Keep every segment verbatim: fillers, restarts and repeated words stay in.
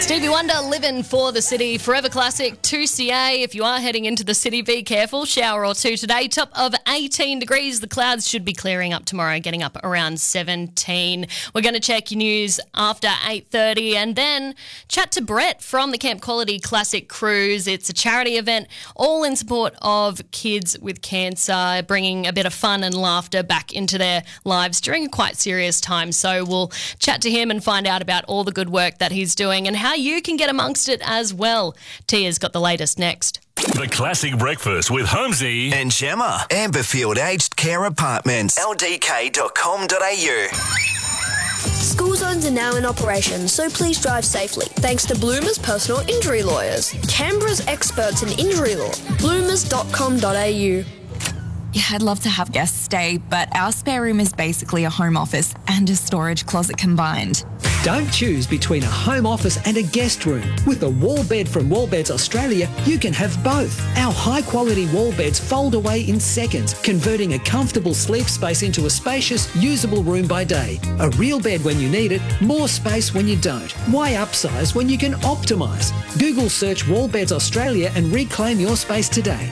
Stevie Wonder, Living for the City, Forever Classic, two C A. If you are heading into the city, be careful. Shower or two today. Top of eighteen degrees. The clouds should be clearing up tomorrow, getting up around seventeen. We're going to check your news after eight thirty and then chat to Brett from the Camp Quality Classic Cruise. It's a charity event, all in support of kids with cancer, bringing a bit of fun and laughter back into their lives during a quite serious time. So we'll chat to him and find out about all the good work that he's doing and how you can get amongst it as well. Tia's got the latest next. The Classic Breakfast with Holmesy and Gemma. Amberfield Aged Care Apartments. L D K dot com dot A U. School zones are now in operation, so please drive safely. Thanks to Bloomers Personal Injury Lawyers, Canberra's experts in injury law. bloomers dot com dot A U. Yeah, I'd love to have guests stay, but our spare room is basically a home office and a storage closet combined. Don't choose between a home office and a guest room. With a wall bed from Wallbeds Australia, you can have both. Our high-quality wall beds fold away in seconds, converting a comfortable sleep space into a spacious, usable room by day. A real bed when you need it, more space when you don't. Why upsize when you can optimise? Google search Wallbeds Australia and reclaim your space today.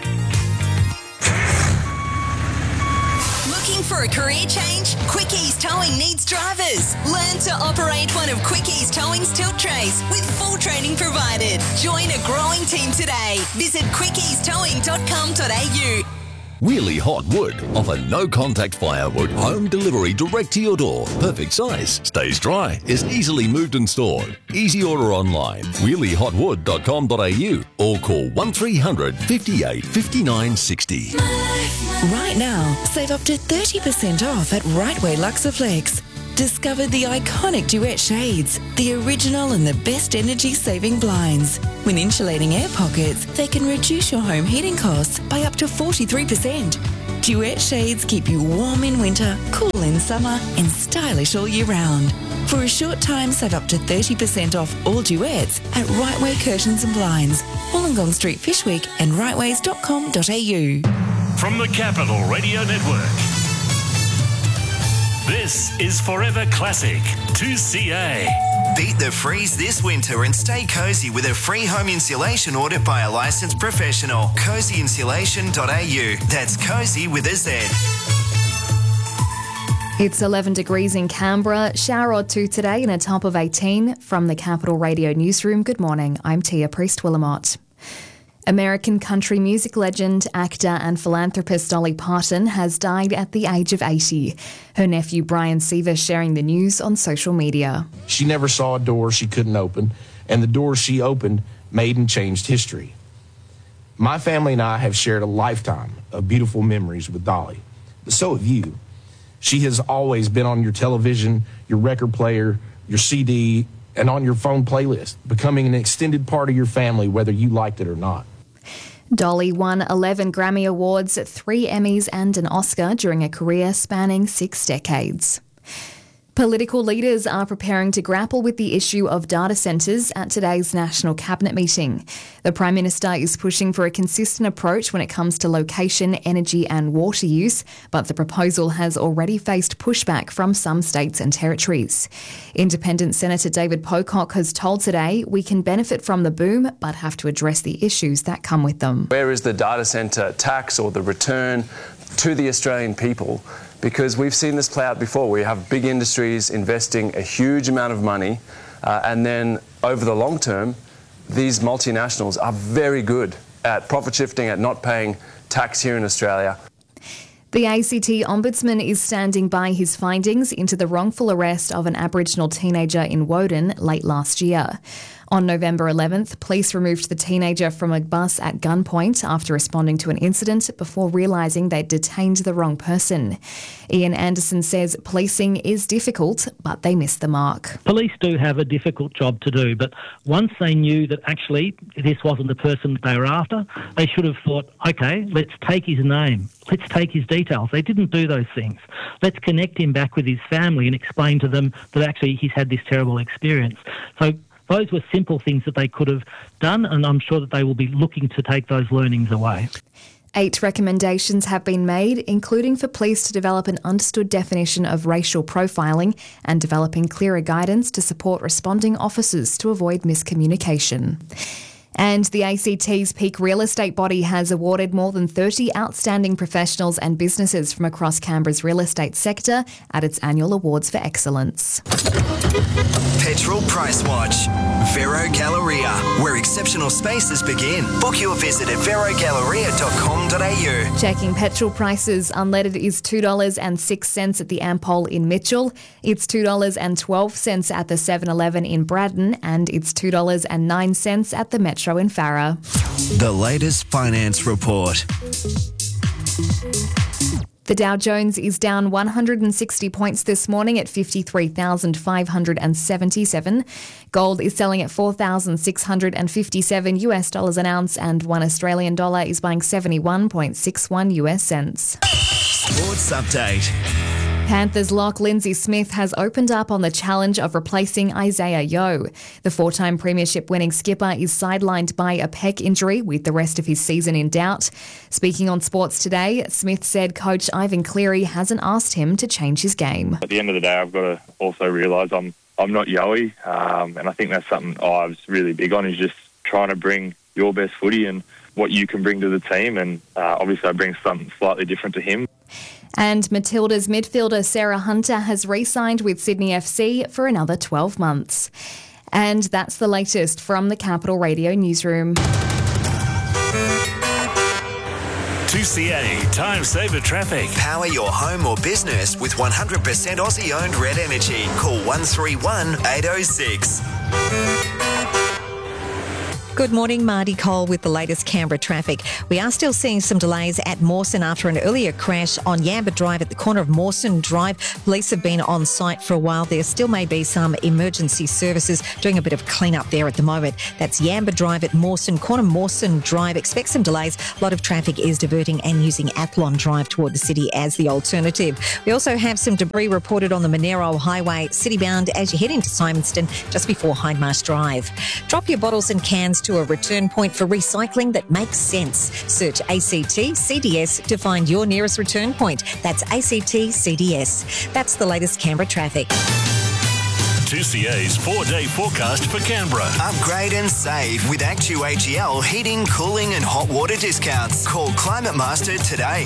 For a career change, Quickies Towing needs drivers. Learn to operate one of Quickies Towing's tilt trays with full training provided. Join a growing team today. Visit quickies towing dot com dot A U. Wheelie Hot Wood offer no-contact firewood, home delivery direct to your door. Perfect size, stays dry, is easily moved and stored. Easy order online, wheelie hot wood dot com dot A U or call one three hundred, fifty-eight, fifty-nine, sixty. Right now, save up to thirty percent off at Rightway Luxaflex. Discover the iconic Duet shades, the original and the best energy-saving blinds. When insulating air pockets, they can reduce your home heating costs by up to forty-three percent. Duet shades keep you warm in winter, cool in summer, and stylish all year round. For a short time, save up to thirty percent off all Duets at Rightway Curtains and Blinds, Wollongong Street, Fishwick, and rightways dot com dot A U. From the Capital Radio Network. This is Forever Classic two C A. Beat the freeze this winter and stay cosy with a free home insulation ordered by a licensed professional. cozy insulation dot A U. That's cozy with a Z. It's eleven degrees in Canberra, shower or two today and a top of eighteen. From the Capital Radio Newsroom, good morning, I'm Tia Priest-Willamott. American country music legend, actor and philanthropist Dolly Parton has died at the age of eighty. Her nephew Brian Seaver sharing the news on social media. She never saw a door she couldn't open, and the door she opened made and changed history. My family and I have shared a lifetime of beautiful memories with Dolly, but so have you. She has always been on your television, your record player, your C D, and on your phone playlist, becoming an extended part of your family, whether you liked it or not. Dolly won eleven Grammy Awards, three Emmys and an Oscar during a career spanning six decades. Political leaders are preparing to grapple with the issue of data centres at today's National Cabinet meeting. The Prime Minister is pushing for a consistent approach when it comes to location, energy and water use, but the proposal has already faced pushback from some states and territories. Independent Senator David Pocock has told Today, we can benefit from the boom, but have to address the issues that come with them. Where is the data centre tax or the return to the Australian people? Because we've seen this play out before. We have big industries investing a huge amount of money, uh, and then over the long term, these multinationals are very good at profit shifting, at not paying tax here in Australia. The A C T Ombudsman is standing by his findings into the wrongful arrest of an Aboriginal teenager in Woden late last year. On November eleventh, police removed the teenager from a bus at gunpoint after responding to an incident before realising they'd detained the wrong person. Ian Anderson says policing is difficult, but they missed the mark. Police do have a difficult job to do, but once they knew that actually this wasn't the person that they were after, they should have thought, OK, let's take his name, let's take his details. They didn't do those things. Let's connect him back with his family and explain to them that actually he's had this terrible experience. So those were simple things that they could have done, and I'm sure that they will be looking to take those learnings away. Eight recommendations have been made, including for police to develop an understood definition of racial profiling and developing clearer guidance to support responding officers to avoid miscommunication. And the A C T's peak real estate body has awarded more than thirty outstanding professionals and businesses from across Canberra's real estate sector at its annual Awards for Excellence. Petrol Price Watch. Vero Galleria, where exceptional spaces begin. Book your visit at vero galleria dot com dot a u. Checking petrol prices, unleaded is two dollars and six cents at the Ampol in Mitchell. It's two dollars and twelve cents at the seven eleven in Braddon, and it's two dollars and nine cents at the Metro in Farrer. The latest finance report. The Dow Jones is down one hundred sixty points this morning at fifty-three thousand five hundred seventy-seven. Gold is selling at four thousand six hundred fifty-seven US dollars an ounce, and one Australian dollar is buying seventy-one point six one US cents. Sports update. Panthers lock Lindsay Smith has opened up on the challenge of replacing Isaiah Yeo. The four-time premiership winning skipper is sidelined by a pec injury with the rest of his season in doubt. Speaking on Sports Today, Smith said coach Ivan Cleary hasn't asked him to change his game. At the end of the day, I've got to also realise I'm I'm not Yoey, um, and I think that's something I was really big on, is just trying to bring your best footy and what you can bring to the team, and uh, obviously I bring something slightly different to him. And Matilda's midfielder Sarah Hunter has re-signed with Sydney F C for another twelve months. And that's the latest from the Capital Radio newsroom. two C A Time Saver Traffic. Power your home or business with one hundred percent Aussie-owned Red Energy. Call one three one, eight oh six. Good morning, Marty Cole with the latest Canberra traffic. We are still seeing some delays at Mawson after an earlier crash on Yamba Drive at the corner of Mawson Drive. Police have been on site for a while. There still may be some emergency services doing a bit of clean-up there at the moment. That's Yamba Drive at Mawson, corner Mawson Drive. Expect some delays. A lot of traffic is diverting and using Athlon Drive toward the city as the alternative. We also have some debris reported on the Monero Highway, city-bound as you head into Simonston just before Hindmarsh Drive. Drop your bottles and cans to a return point for recycling that makes sense. Search A C T C D S to find your nearest return point. That's A C T C D S. That's the latest Canberra traffic. two C A's four-day forecast for Canberra. Upgrade and save with Actu A G L heating, cooling and hot water discounts. Call Climate Master today.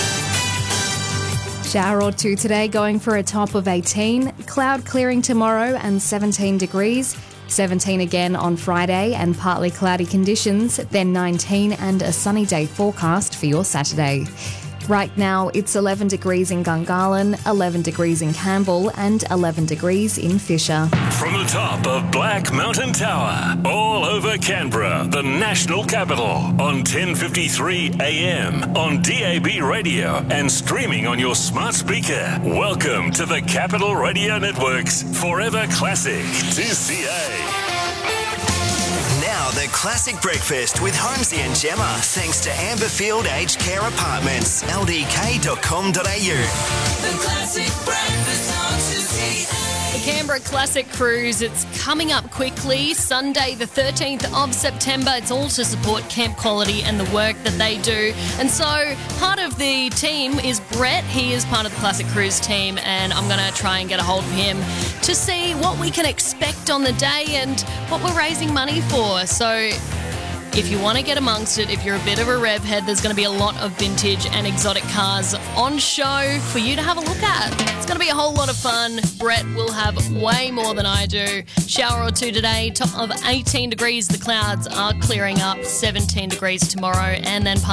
Shower or two today, going for a top of eighteen. Cloud clearing tomorrow and seventeen degrees. seventeen again on Friday and partly cloudy conditions, then nineteen and a sunny day forecast for your Saturday. Right now it's eleven degrees in Gungahlin, eleven degrees in Campbell and eleven degrees in Fisher. From the top of Black Mountain Tower, all over Canberra, the national capital, on ten fifty-three A M, on D A B radio and streaming on your smart speaker. Welcome to the Capital Radio Network's Forever Classic two C A. Now the classic breakfast with Holmesy and Gemma, thanks to Amberfield Aged Care Apartments, L D K dot com dot a u. The classic breakfast on two C A. The Canberra Classic Cruise, it's coming up quickly. Sunday the thirteenth of September. It's all to support Camp Quality and the work that they do. And so part of the team is Brett. He is part of the Classic Cruise team, and I'm going to try and get a hold of him to see what we can expect on the day and what we're raising money for. So if you want to get amongst it, if you're a bit of a rev head, there's going to be a lot of vintage and exotic cars on show for you to have a look at. It's going to be a whole lot of fun. Brett will have way more than I do. Shower or two today, top of eighteen degrees. The clouds are clearing up, seventeen degrees tomorrow, and then